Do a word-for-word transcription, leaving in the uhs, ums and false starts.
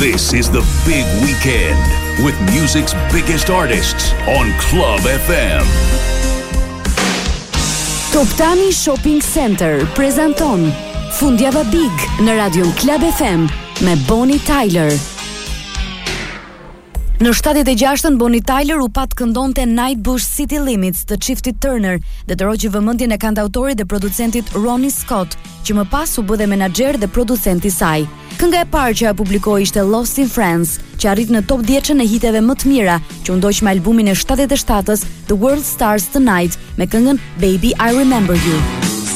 This is the big weekend with music's biggest artists on Club F M. Toptani Shopping Center prezanton Fundjava Big në radion Club F M me Bonnie Tyler. Në shtatëdhjetë e gjashtën Bonnie Tyler u pat këndonte Nightbush City Limits të Chiftit Turner dhe të roqi vëmendjen e kantautorit dhe producentit Ronnie Scott, që më pas u bë dhe menaxher dhe producent i saj. Kënga e parë që ja publikoi ishte Lost in France, që arrit në top dieci e hiteve më të mira, që u ndoq me albumin e shtatëdhjetë e shtatës The World Stars Tonight me këngën Baby I Remember You.